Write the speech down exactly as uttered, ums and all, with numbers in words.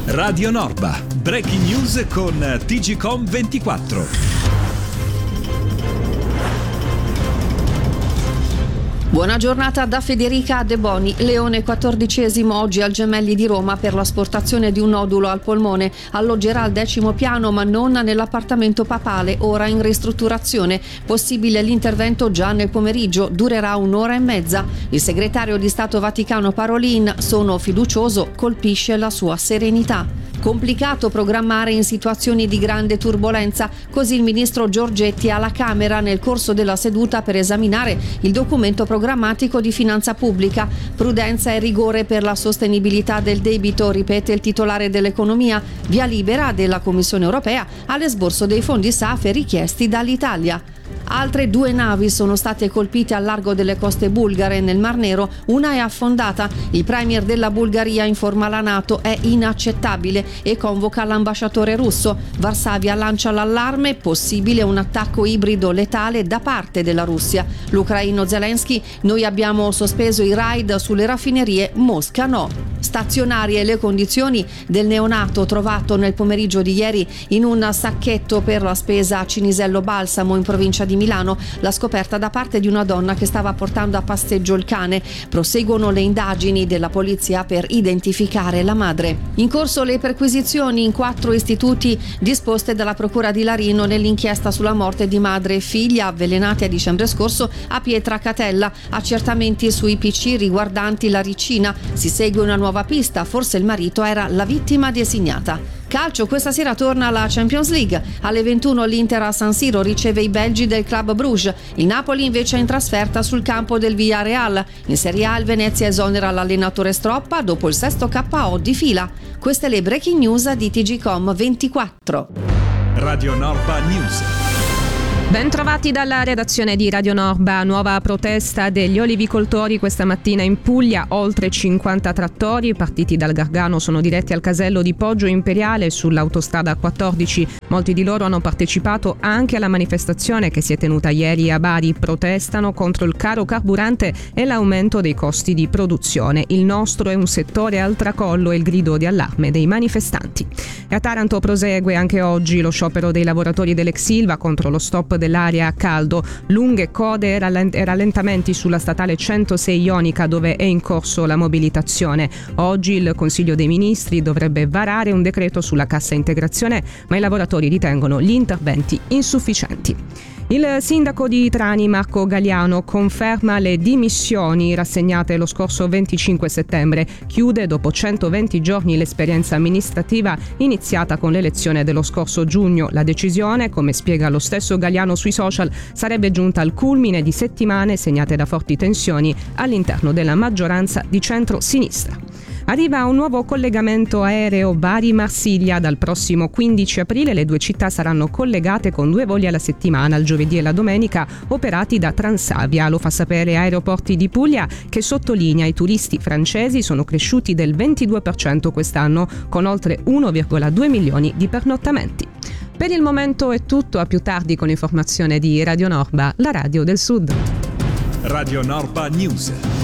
Radio Norba, breaking news con T G Com ventiquattro. Buona giornata da Federica De Boni. Leone quattordicesimo oggi al Gemelli di Roma per l'asportazione di un nodulo al polmone. Alloggerà al decimo piano ma non nell'appartamento papale, ora in ristrutturazione. Possibile l'intervento già nel pomeriggio, durerà un'ora e mezza. Il segretario di Stato Vaticano Parolin: sono fiducioso, colpisce la sua serenità. Complicato programmare in situazioni di grande turbolenza, così il ministro Giorgetti alla Camera nel corso della seduta per esaminare il documento programmatico di finanza pubblica. Prudenza e rigore per la sostenibilità del debito, ripete il titolare dell'economia. Via libera della Commissione europea all'esborso dei fondi S A F E richiesti dall'Italia. Altre due navi sono state colpite al largo delle coste bulgare nel Mar Nero, una è affondata. Il premier della Bulgaria informa la NATO: è inaccettabile, e convoca l'ambasciatore russo. Varsavia lancia l'allarme: possibile un attacco ibrido letale da parte della Russia. L'ucraino Zelensky: noi abbiamo sospeso i raid sulle raffinerie, Mosca no. Stazionarie le condizioni del neonato trovato nel pomeriggio di ieri in un sacchetto per la spesa a Cinisello Balsamo in provincia di Milano. La scoperta da parte di una donna che stava portando a passeggio il cane. Proseguono le indagini della polizia per identificare la madre. In corso le perquisizioni in quattro istituti disposte dalla procura di Larino nell'inchiesta sulla morte di madre e figlia avvelenati a dicembre scorso a Pietracatella. Accertamenti sui P C riguardanti la Ricina. Si segue una nuova pista, forse il marito era la vittima designata. Calcio, questa sera torna la Champions League. Alle ventuno l'Inter a San Siro riceve i belgi del Club Bruges. Il Napoli invece è in trasferta sul campo del Villarreal. In Serie A il Venezia esonera l'allenatore Stroppa dopo il sesto K O di fila. Queste le breaking news di T G Com ventiquattro. Radio Norba News. Ben trovati dalla redazione di Radio Norba. Nuova protesta degli olivicoltori questa mattina in Puglia. Oltre cinquanta trattori partiti dal Gargano sono diretti al casello di Poggio Imperiale sull'autostrada quattordici. Molti di loro hanno partecipato anche alla manifestazione che si è tenuta ieri a Bari. Protestano contro il caro carburante e l'aumento dei costi di produzione. Il nostro è un settore al tracollo, è il grido di allarme dei manifestanti. E a Taranto prosegue anche oggi lo sciopero dei lavoratori dell'ex Ilva contro lo stop dell'area a caldo. Lunghe code e rallentamenti sulla statale centosei Ionica, dove è in corso la mobilitazione. Oggi il Consiglio dei Ministri dovrebbe varare un decreto sulla cassa integrazione, ma i lavoratori ritengono gli interventi insufficienti. Il sindaco di Trani, Marco Galliano, conferma le dimissioni rassegnate lo scorso venticinque settembre. Chiude dopo centoventi giorni l'esperienza amministrativa iniziata con l'elezione dello scorso giugno. La decisione, come spiega lo stesso Galliano sui social, sarebbe giunta al culmine di settimane segnate da forti tensioni all'interno della maggioranza di centro-sinistra. Arriva un nuovo collegamento aereo Bari-Marsiglia. Dal prossimo quindici aprile le due città saranno collegate con due voli alla settimana, il giovedì e la domenica, operati da Transavia. Lo fa sapere Aeroporti di Puglia, che sottolinea i turisti francesi sono cresciuti del ventidue per cento quest'anno, con oltre uno virgola due milioni di pernottamenti. Per il momento è tutto, a più tardi con l'informazione di Radio Norba, la radio del Sud. Radio Norba News.